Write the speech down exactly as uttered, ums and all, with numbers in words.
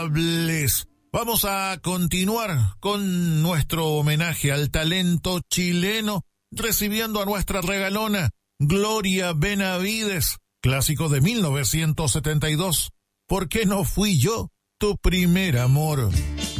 Bless. Vamos a continuar con nuestro homenaje al talento chileno, recibiendo a nuestra regalona Gloria Benavides, clásico de mil novecientos setenta y dos. ¿Por qué no fui yo tu primer amor?